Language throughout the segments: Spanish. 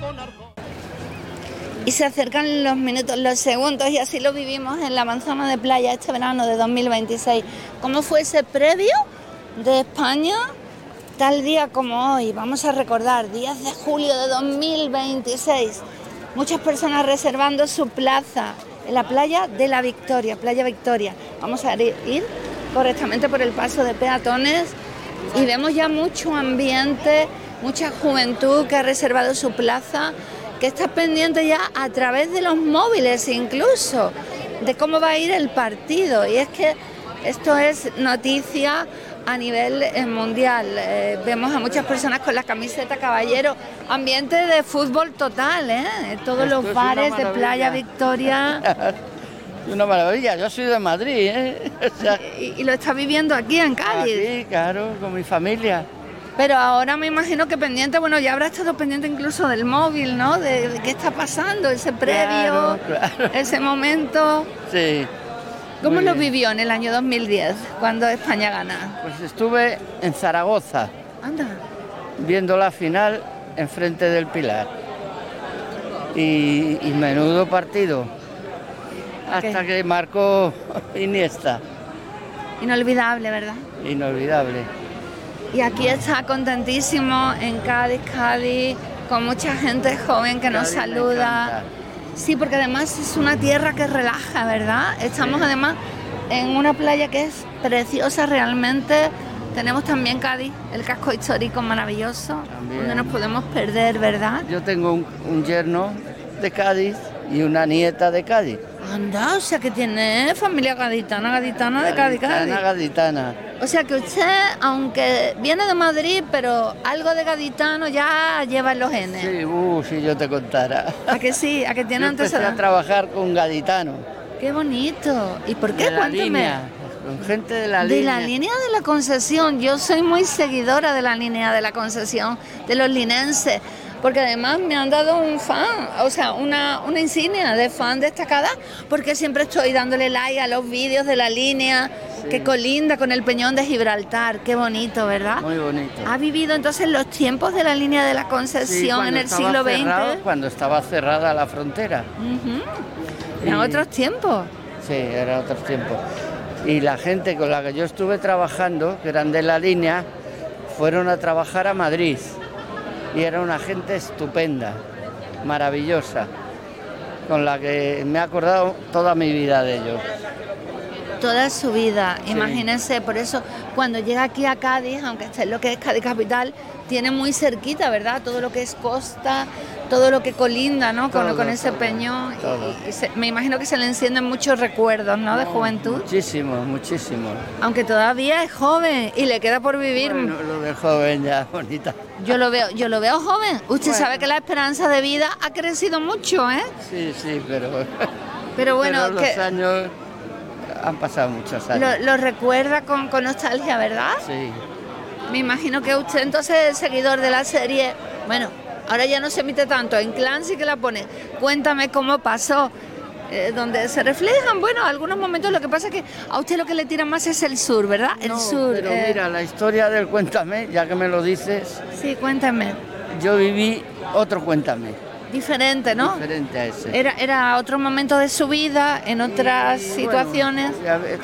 Y se acercan los minutos, los segundos, y así lo vivimos en la manzana de playa este verano de 2026. ¿Cómo fue ese previo de España? Tal día como hoy, vamos a recordar, 10 de julio de 2026. Muchas personas reservando su plaza en la playa de la Victoria, Playa Victoria. Vamos a ir correctamente por el paso de peatones y vemos ya mucho ambiente, mucha juventud que ha reservado su plaza, que está pendiente ya a través de los móviles incluso, de cómo va a ir el partido. Y es que esto es noticia a nivel mundial. Vemos a muchas personas con la camiseta Caballero, ambiente de fútbol total, todos Esto los bares de Playa Victoria. Una maravilla, yo soy de Madrid, O sea, y lo está viviendo aquí en Cádiz. aquí, claro, con mi familia. Pero ahora me imagino que pendiente, bueno, ya habrá estado pendiente incluso del móvil, ¿no? De qué está pasando, ese previo, claro. ese momento. Sí. ¿Cómo lo vivió en el año 2010, cuando España gana? Pues estuve en Zaragoza, Anda. viendo la final enfrente del Pilar. Y menudo partido. Hasta que marcó Iniesta. Inolvidable, ¿verdad? Inolvidable. Y aquí está contentísimo en Cádiz, con mucha gente joven que nos Cádiz me saluda. encanta. Sí, porque además es una tierra que relaja, ¿verdad? Estamos además en una playa que es preciosa realmente. Tenemos también Cádiz, el casco histórico maravilloso, También. donde nos podemos perder, ¿verdad? Yo tengo un yerno de Cádiz y una nieta de Cádiz. Anda, o sea que tiene familia gaditana de Cádiz. Gaditana. O sea que usted, aunque viene de Madrid, pero algo de gaditano ya lleva en los genes. Sí, si yo te contara. ¿A que sí? ¿A que tiene Yo empecé a antecedentes? trabajar con gaditano. Qué bonito. ¿Y por qué? De la Cuénteme. línea, con gente de la De línea. la línea de la Concesión. Yo soy muy seguidora de la línea de la Concesión, de los linenses, porque además me han dado un fan, o sea, una insignia de fan destacada, porque siempre estoy dándole like a los vídeos de la línea, Sí. que colinda con el Peñón de Gibraltar. Qué bonito, ¿verdad? Muy bonito. ¿Ha vivido entonces los tiempos de la línea de la Sí, Concesión cuando en el estaba siglo cerrado, XX? Cuando estaba cerrada la frontera. Eran Y- otros tiempos. Sí, era otro tiempo. Y la gente con la que yo estuve trabajando, que eran de la línea, fueron a trabajar a Madrid. Y era una gente estupenda, maravillosa, con la que me he acordado toda mi vida de ellos. Toda su vida, Sí. imagínense, por eso cuando llega aquí a Cádiz, aunque esté en lo que es Cádiz capital, tiene muy cerquita, ¿verdad? Todo lo que es costa, todo lo que colinda, ¿no? Con Todo, ese todo, peñón. todo. Me imagino que se le encienden muchos recuerdos, ¿no? De juventud. Muchísimo, muchísimo. Aunque todavía es joven y le queda por vivir. Bueno, lo de joven ya, bonita. Yo lo veo joven. Usted Bueno. sabe que la esperanza de vida ha crecido mucho, ¿eh? Sí, pero... Pero bueno, pero los años... Han pasado muchos años. lo recuerda con nostalgia, ¿verdad? Sí. Me imagino que usted entonces es seguidor de la serie. Bueno, ahora ya no se emite tanto, en Clan sí que la pone. Cuéntame cómo pasó, donde se reflejan, bueno, algunos momentos. Lo que pasa es que a usted lo que le tira más es el sur, ¿verdad? El No, sur. pero mira, la historia del Cuéntame, ya que me lo dices, Sí, cuéntame. yo viví otro Cuéntame, Diferente, ¿no? diferente a ese. Era otro momento de su vida, en otras Y, situaciones. bueno, ya ves,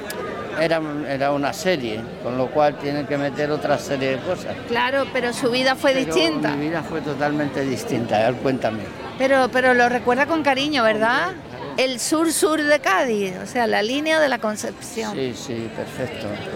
era una serie, con lo cual tienen que meter otra serie de cosas. Claro, pero su vida fue Pero distinta. Mi vida fue totalmente distinta, al Cuéntame. Pero lo recuerda con cariño, ¿verdad? El sur de Cádiz, o sea, la línea de la Concepción. Sí, perfecto.